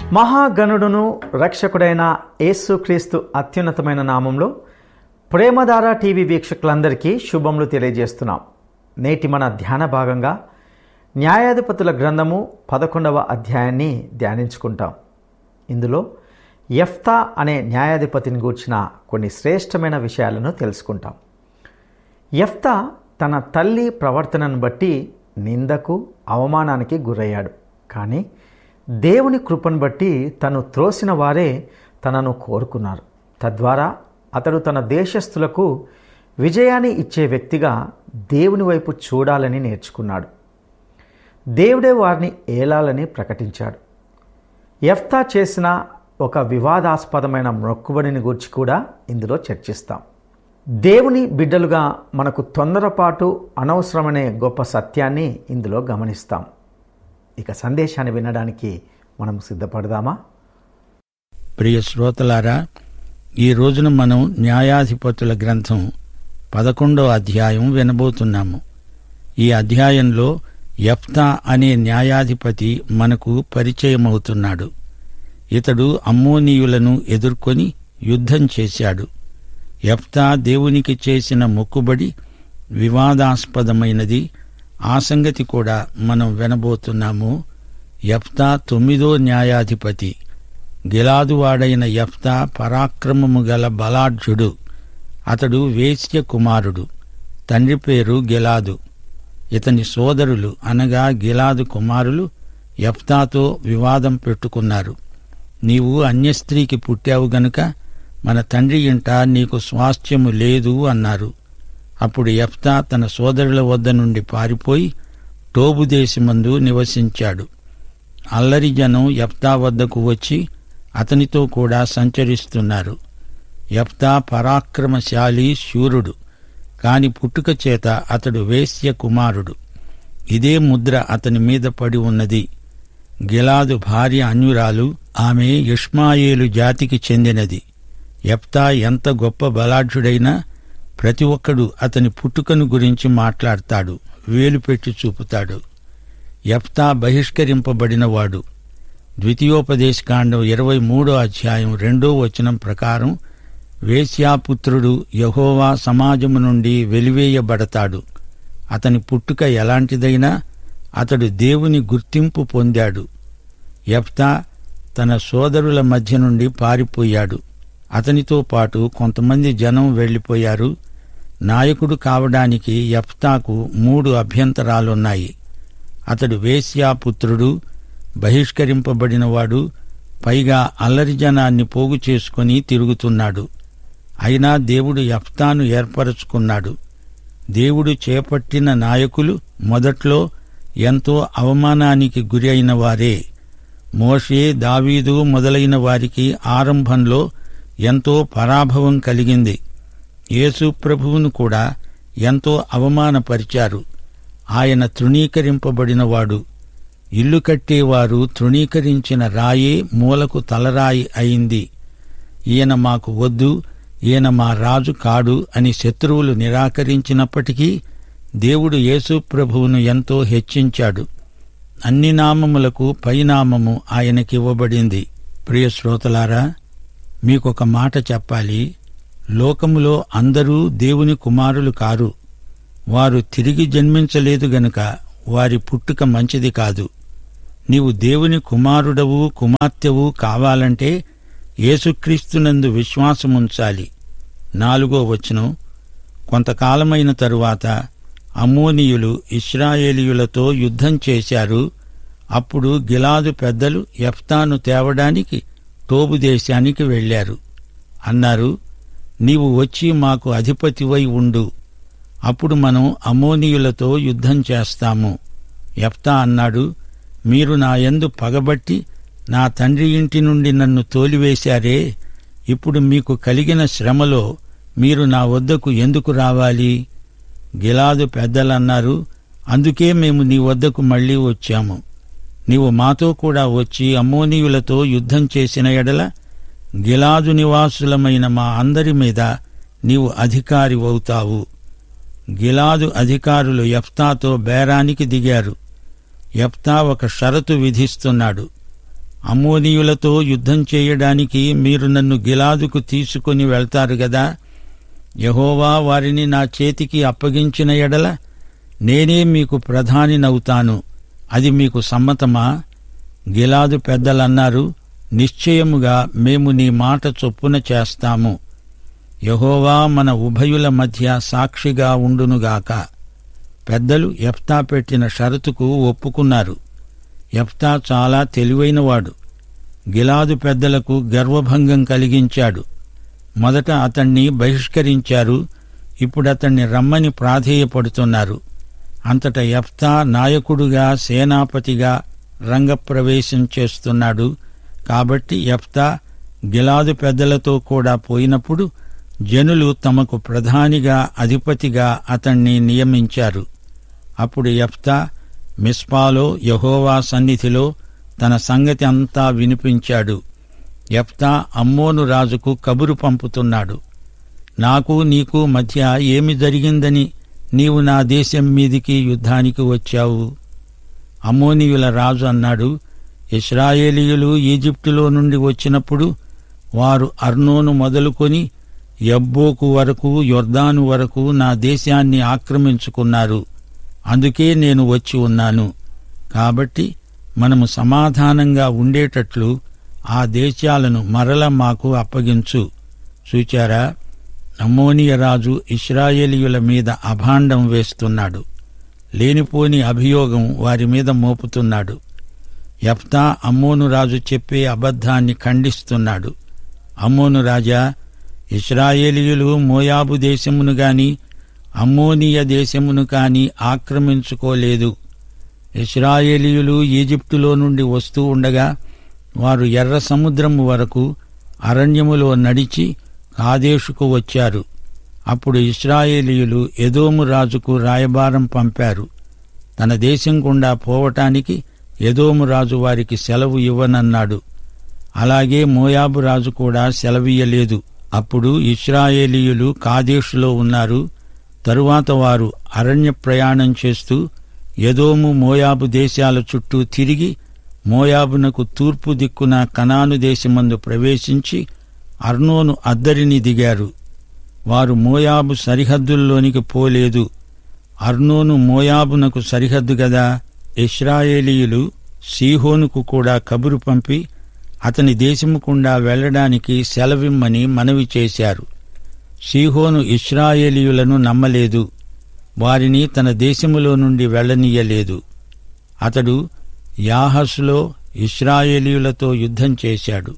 మహాగణుడును రక్షకుడైన యేసుక్రీస్తు అత్యున్నతమైన నామంలో ప్రేమధార టీవీ వీక్షకులందరికీ శుభములు తెలియజేస్తున్నాం. నేటి మన ధ్యాన భాగంగా న్యాయాధిపతుల గ్రంథము 11వ అధ్యాయాన్ని ధ్యానించుకుంటాం. ఇందులో యెఫ్తా అనే న్యాయాధిపతిని గూర్చిన కొన్ని శ్రేష్టమైన విషయాలను తెలుసుకుంటాం. యెఫ్తా తన తల్లి ప్రవర్తనను బట్టి నిందకు, అవమానానికి గురయ్యాడు. కానీ దేవుని కృపను బట్టి తను త్రోసిన వారే తనను కోరుకున్నారు. తద్వారా అతడు తన దేశస్థులకు విజయాన్ని ఇచ్చే వ్యక్తిగా దేవుని వైపు చూడాలని నేర్చుకున్నాడు. దేవుడే వారిని ఏలాలని ప్రకటించాడు. యెఫ్తా చేసిన ఒక వివాదాస్పదమైన మొక్కుబడిని గురించి కూడా ఇందులో చర్చిస్తాం. దేవుని బిడ్డలుగా మనకు తొందరపాటు అనవసరమనే గొప్ప సత్యాన్ని ఇందులో గమనిస్తాం. ఇక సందేశాన్ని వినడానికి మనం సిద్ధపడదామా? ప్రియ శ్రోతలారా, ఈ రోజున మనం న్యాయాధిపతుల గ్రంథం 11వ అధ్యాయం వినబోతున్నాము. ఈ అధ్యాయంలో యెఫ్తా అనే న్యాయాధిపతి మనకు పరిచయమవుతున్నాడు. ఇతడు అమ్మోనీయులను ఎదుర్కొని యుద్ధం చేశాడు. యెఫ్తా దేవునికి చేసిన మొక్కుబడి వివాదాస్పదమైనది. ఆ సంగతి కూడా మనం వినబోతున్నాము. యెఫ్తా 9వ న్యాయాధిపతి. గిలాదువాడైన యెఫ్తా పరాక్రమము గల బలాఢ్యుడు. అతడు వేశ్య కుమారుడు. తండ్రి పేరు గిలాదు. ఇతని సోదరులు అనగా గిలాదు కుమారులు యెఫ్తాతో వివాదం పెట్టుకున్నారు. నీవు అన్యస్త్రీకి పుట్టావు గనుక మన తండ్రి ఇంట నీకు స్వాస్థ్యము లేదు అన్నారు. అప్పుడు యెఫ్తా తన సోదరుల వద్ద నుండి పారిపోయి టోబు దేశమందు నివసించాడు. అల్లరి జనం యెఫ్తా వద్దకు వచ్చి అతనితో కూడా సంచరిస్తున్నారు. యెఫ్తా పరాక్రమశాలి, శూరుడు. కాని పుట్టుక చేత అతడు వేశ్య కుమారుడు. ఇదే ముద్ర అతని మీద పడి ఉన్నది. గిలాదు భార్య అన్యురాలు. ఆమె ఇష్మాయేలు జాతికి చెందినది. యెఫ్తా ఎంత గొప్ప బలాఢ్యుడైనా ప్రతి ఒక్కడు అతని పుట్టుకను గురించి మాట్లాడతాడు, వేలు పెట్టి చూపుతాడు. యెఫ్తా బహిష్కరింపబడినవాడు. ద్వితీయోపదేశకాండం 23వ అధ్యాయం 2వ వచనం ప్రకారం వేశ్యాపుత్రుడు యెహోవా సమాజము నుండి వెలివేయబడతాడు. అతని పుట్టుక ఎలాంటిదైనా అతడు దేవుని గుర్తింపు పొందాడు. యెఫ్తా తన సోదరుల మధ్య నుండి పారిపోయాడు. అతనితో పాటు కొంతమంది జనం వెళ్లిపోయారు. నాయకుడు కావడానికి యెఫ్తాకు 3 అభ్యంతరాలున్నాయి. అతడు వేశ్యాపుత్రుడు, బహిష్కరింపబడినవాడు, పైగా అల్లరి జనాన్ని పోగు చేసుకుని తిరుగుతున్నాడు. అయినా దేవుడు యెఫ్తాను ఏర్పరచుకున్నాడు. దేవుడు చేపట్టిన నాయకులు మొదట్లో ఎంతో అవమానానికి గురి అయిన వారే. మోషే, దావీదు మొదలైన వారికి ఆరంభంలో ఎంతో పరాభవం కలిగింది. యేసు ప్రభువును కూడా ఎంతో అవమానపరిచారు. ఆయన తృణీకరింపబడినవాడు. ఇల్లు కట్టేవారు తృణీకరించిన రాయే మూలకు తలరాయి అయింది. ఈయన మాకు వద్దు, ఈయన మా రాజు కాడు అని శత్రువులు నిరాకరించినప్పటికీ దేవుడు యేసు ప్రభువును ఎంతో హెచ్చించాడు. అన్ని నామములకు పైనామము ఆయనకివ్వబడింది. ప్రియ శ్రోతలారా, మీకొక మాట చెప్పాలి. లోకములో అందరూ దేవుని కుమారులు కారు. వారు తిరిగి జన్మించలేదు గనుక వారి పుట్టుక మంచిది కాదు. నీవు దేవుని కుమారుడవు, కుమార్తెవు కావాలంటే యేసుక్రీస్తునందు విశ్వాసముంచాలి. 4వ వచనం. కొంతకాలమైన తరువాత అమ్మోనీయులు ఇశ్రాయేలీయులతో యుద్ధం చేశారు. అప్పుడు గిలాదు పెద్దలు యెఫ్తాను తేవడానికి టోబు దేశానికి వెళ్లారు. అన్నారు, నీవు వచ్చి మాకు అధిపతివై ఉండు. అప్పుడు మనం అమ్మోనీయులతో యుద్ధం చేస్తాము. యెఫ్తా అన్నాడు, మీరు నా యందు పగబట్టి నా తండ్రి ఇంటి నుండి నన్ను తోలివేశారే. ఇప్పుడు మీకు కలిగిన శ్రమలో మీరు నా వద్దకు ఎందుకు రావాలి? గిలాదు పెద్దలన్నారు, అందుకే మేము నీ వద్దకు మళ్లీ వచ్చాము. నీవు మాతో కూడా వచ్చి అమ్మోనీయులతో యుద్ధం చేసిన ఎడల గిలాదు నివాసులమైన మా అందరి మీద నీవు అధికారివవుతావు. గిలాదు అధికారులు యెఫ్తాతో బేరానికి దిగారు. యెఫ్తా ఒక షరతు విధిస్తున్నాడు. అమ్మోనీయులతో యుద్ధం చేయడానికి మీరు నన్ను గిలాదుకు తీసుకొని వెళ్తారు గదా. యెహోవా వారిని నా చేతికి అప్పగించిన ఎడల నేనే మీకు ప్రధానినవుతాను. అది మీకు సమ్మతమా? గిలాదు పెద్దలన్నారు, నిశ్చయముగా మేము నీ మాట చొప్పున చేస్తాము. యెహోవా మన ఉభయుల మధ్య సాక్షిగా ఉండునుగాక. పెద్దలు యెఫ్తా పెట్టిన షరతుకు ఒప్పుకున్నారు. యెఫ్తా చాలా తెలివైనవాడు. గిలాదు పెద్దలకు గర్వభంగం కలిగించాడు. మొదట అతణ్ణి బహిష్కరించారు, ఇప్పుడతణ్ణి రమ్మని ప్రాధేయపడుతున్నారు. అంతటా యెఫ్తా నాయకుడుగా, సేనాపతిగా రంగప్రవేశం చేస్తున్నాడు. కాబట్టి యెఫ్తా గిలాదు పెద్దలతో కూడా పోయినప్పుడు జనులు తమకు ప్రధానిగా, అధిపతిగా అతణ్ణి నియమించారు. అప్పుడు యెఫ్తా మిస్పాలో యెహోవా సన్నిధిలో తన సంగతి అంతా వినిపించాడు. యెఫ్తా అమ్మోను రాజుకు కబురు పంపుతున్నాడు. నాకు నీకు మధ్య ఏమి జరిగిందని నీవు నా దేశం మీదికి యుద్ధానికి వచ్చావు? అమ్మోనీయుల రాజు అన్నాడు, ఇశ్రాయేలీయులు ఈజిప్టులో నుండి వచ్చినప్పుడు వారు అర్నోను మొదలుకొని యబ్బోకు వరకు, యొర్దాను వరకు నా దేశాన్ని ఆక్రమించుకున్నారు. అందుకే నేను వచ్చి ఉన్నాను. కాబట్టి మనము సమాధానంగా ఉండేటట్లు ఆ దేశాలను మరల మాకు అప్పగించు. చూచారా, అమ్మోనీయ రాజు ఇశ్రాయేలీయుల మీద అభాండం వేస్తున్నాడు. లేనిపోని అభియోగం వారి మీద మోపుతున్నాడు. యెఫ్తా అమ్మోను రాజు చెప్పే అబద్ధాన్ని ఖండిస్తున్నాడు. అమ్మోను రాజా, ఇశ్రాయేలీయులు మోయాబు దేశమును గాని అమ్మోనీయ దేశమును కాని ఆక్రమించుకోలేదు. ఇశ్రాయేలీయులు ఈజిప్టులో నుండి వస్తూ ఉండగా వారు ఎర్ర సముద్రము వరకు అరణ్యములో నడిచి కాదేషుకు వచ్చారు. అప్పుడు ఇశ్రాయేలీయులు ఎదోము రాజుకు రాయబారం పంపారు. తన దేశం గుండా పోవటానికి ఎదోము రాజు వారికి సెలవు ఇవ్వనన్నాడు. అలాగే మోయాబు రాజు కూడా సెలవియ్యలేదు. అప్పుడు ఇశ్రాయేలీయులు కాదేషులో ఉన్నారు. తరువాత వారు అరణ్య ప్రయాణం చేస్తూ ఎదోము, మోయాబు దేశాల చుట్టూ తిరిగి మోయాబునకు తూర్పు దిక్కున కనాను దేశమందు ప్రవేశించి అర్నోను అద్దరిని దిగారు. వారు మోయాబు సరిహద్దుల్లోనికి పోలేదు. అర్నోను మోయాబునకు సరిహద్దు గదా. ఇశ్రాయేలీయులు సీహోనుకు కూడా కబురు పంపి అతని దేశము గుండా వెళ్లడానికి సెలవిమ్మని మనవి చేశారు. సీహోను ఇశ్రాయేలీయులను నమ్మలేదు. వారిని తన దేశములో నుండి వెళ్లనీయలేదు. అతడు యాహసులో ఇశ్రాయేలీయులతో యుద్ధం చేశాడు.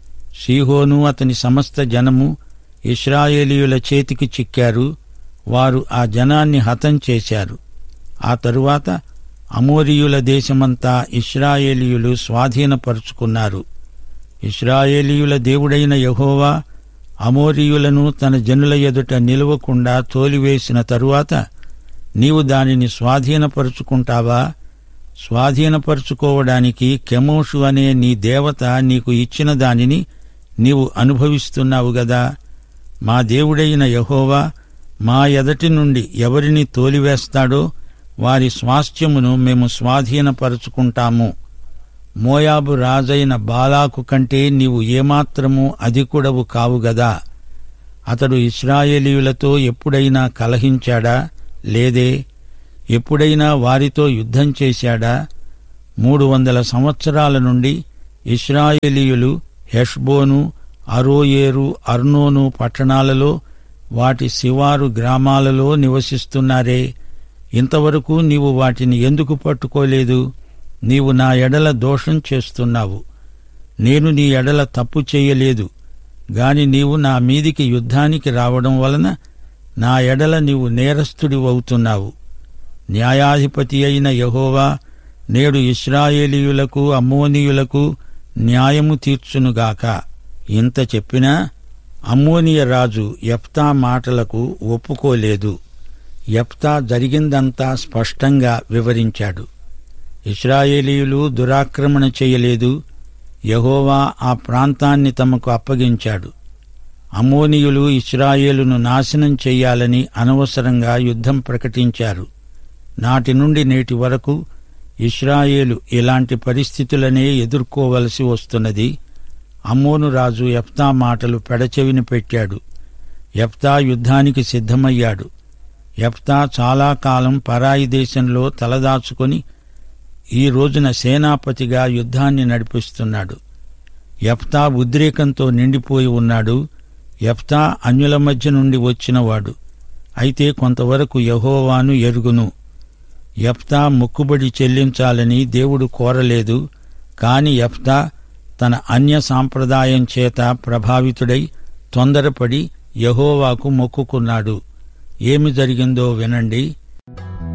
సీహోను అతని సమస్త జనము ఇశ్రాయేలీయుల చేతికి చిక్కారు. వారు ఆ జనాన్ని హతం చేశారు. ఆ తరువాత అమోరీయుల దేశమంతా ఇశ్రాయేలీయులు స్వాధీనపరుచుకున్నారు. ఇశ్రాయేలీయుల దేవుడైన యెహోవా అమోరీయులను తన జనుల ఎదుట నిలవకుండా తోలివేసిన తరువాత నీవు దానిని స్వాధీనపరుచుకుంటావా? స్వాధీనపరుచుకోవడానికి కెమోషు అనే నీ దేవత నీకు ఇచ్చిన దానిని నీవు అనుభవిస్తున్నావు గదా. మా దేవుడైన యెహోవా మా ఎదటి నుండి ఎవరిని తోలివేస్తాడో వారి స్వాస్థ్యమును మేము స్వాధీనపరుచుకుంటాము. మోయాబు రాజైన బాలాకు కంటే నీవు ఏమాత్రమూ అధికుడవు కావు గదా. అతడు ఇశ్రాయేలీయులతో ఎప్పుడైనా కలహించాడా? లేదే. ఎప్పుడైనా వారితో యుద్ధం చేశాడా? 300 సంవత్సరాల నుండి ఇశ్రాయేలీయులు హెష్బోను, అరోయేరు, అర్నోను పట్టణాలలో, వాటి శివారు గ్రామాలలో నివసిస్తున్నారే. ఇంతవరకు నీవు వాటిని ఎందుకు పట్టుకోలేదు? నీవు నా ఎడల దోషం చేస్తున్నావు. నేను నీ ఎడల తప్పు చేయలేదు గాని నీవు నా మీదికి యుద్ధానికి రావడం వలన నా ఎడల నీవు నేరస్తుడివవుతున్నావు. న్యాయాధిపతి అయిన యెహోవా నేడు ఇశ్రాయేలీయులకు, అమ్మోనీయులకు న్యాయము తీర్చునుగాక. ఇంత చెప్పినా అమ్మోనీయ రాజు యెఫ్తా మాటలకు ఒప్పుకోలేదు. యెఫ్తా జరిగిందంతా స్పష్టంగా వివరించాడు. ఇశ్రాయేలీయులు దురాక్రమణ చేయలేదు. యెహోవా ఆ ప్రాంతాన్ని తమకు అప్పగించాడు. అమ్మోనీయులు ఇశ్రాయేలును నాశనం చెయ్యాలని అనవసరంగా యుద్ధం ప్రకటించారు. నాటి నుండి నేటి వరకు ఇశ్రాయేలు ఇలాంటి పరిస్థితులనే ఎదుర్కోవలసి వస్తున్నది. అమ్మోను రాజు యెఫ్తా మాటలు పెడచెవిన పెట్టాడు. యెఫ్తా యుద్ధానికి సిద్ధమయ్యాడు. యెఫ్తా చాలా కాలం పరాయి దేశంలో తలదాచుకొని ఈ రోజున సేనాపతిగా యుద్ధాన్ని నడిపిస్తున్నాడు. యెఫ్తా ఉద్రేకంతో నిండిపోయి ఉన్నాడు. యెఫ్తా అన్యుల మధ్య నుండి వచ్చినవాడు. అయితే కొంతవరకు యెహోవాను ఎరుగును. యెఫ్తా మొక్కుబడి చెల్లించాలని దేవుడు కోరలేదు. కాని యెఫ్తా తన అన్య సాంప్రదాయం చేత ప్రభావితుడై తొందరపడి యెహోవాకు మొక్కుకున్నాడు. ఏమి జరిగిందో వినండి.